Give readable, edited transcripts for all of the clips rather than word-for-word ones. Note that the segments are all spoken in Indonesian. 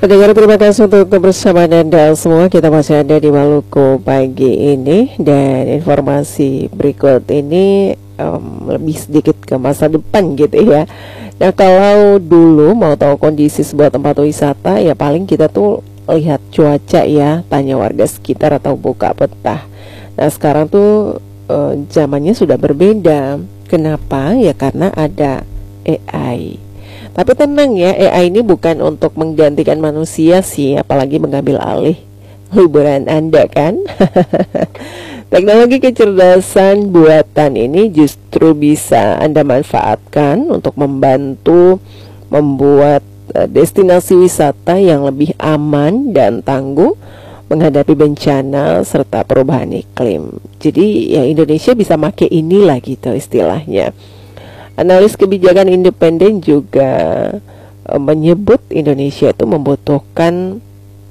Pendengar, terima kasih untuk kebersamaan Anda semua. Kita masih ada di Maluku pagi ini, dan informasi berikut ini lebih sedikit ke masa depan gitu ya. Nah, kalau dulu mau tahu kondisi sebuah tempat wisata, ya paling kita tuh lihat cuaca ya, tanya warga sekitar atau buka peta. Nah, sekarang tuh zamannya sudah berbeda. Kenapa? Ya karena ada AI. Tapi tenang ya, AI ini bukan untuk menggantikan manusia sih, apalagi mengambil alih hiburan Anda kan. Teknologi kecerdasan buatan ini justru bisa Anda manfaatkan untuk membantu membuat destinasi wisata yang lebih aman dan tangguh menghadapi bencana serta perubahan iklim. Jadi ya Indonesia bisa pakai inilah gitu istilahnya. Analis kebijakan independen juga menyebut Indonesia itu membutuhkan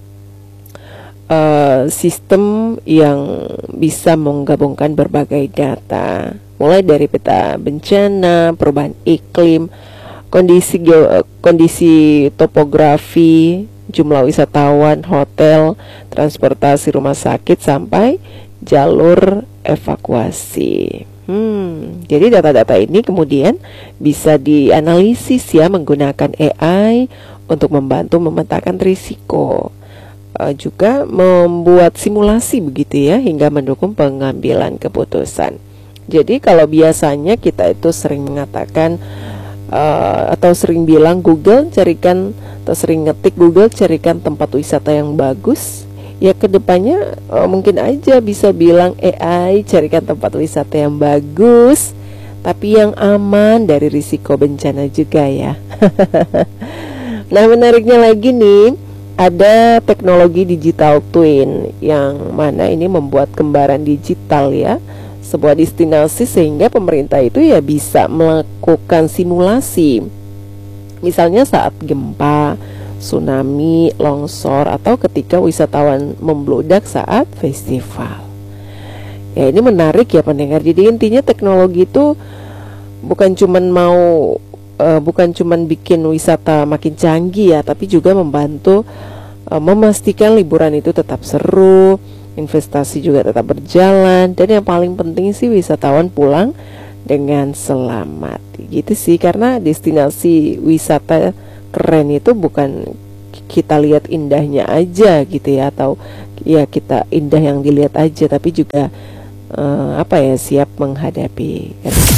sistem yang bisa menggabungkan berbagai data, mulai dari peta bencana, perubahan iklim, kondisi topografi, jumlah wisatawan, hotel, transportasi rumah sakit, sampai jalur evakuasi. Jadi data-data ini kemudian bisa dianalisis ya menggunakan AI untuk membantu memetakan risiko, juga membuat simulasi begitu ya, hingga mendukung pengambilan keputusan. Jadi kalau biasanya kita itu sering mengatakan atau sering bilang Google carikan, atau sering ngetik Google carikan tempat wisata yang bagus, ya kedepannya mungkin aja bisa bilang AI carikan tempat wisata yang bagus tapi yang aman dari risiko bencana juga ya. Nah, menariknya lagi nih, ada teknologi digital twin yang mana ini membuat kembaran digital ya sebuah destinasi, sehingga pemerintah itu ya bisa melakukan simulasi, misalnya saat gempa, tsunami, longsor, atau ketika wisatawan membludak saat festival. Ya, ini menarik ya pendengar. Jadi intinya teknologi itu bukan cuman bikin wisata makin canggih ya, tapi juga membantu memastikan liburan itu tetap seru, investasi juga tetap berjalan, dan yang paling penting sih wisatawan pulang dengan selamat. Gitu sih, karena destinasi wisata keren itu bukan kita lihat indahnya aja gitu ya, atau ya kita indah yang dilihat aja, tapi juga siap menghadapi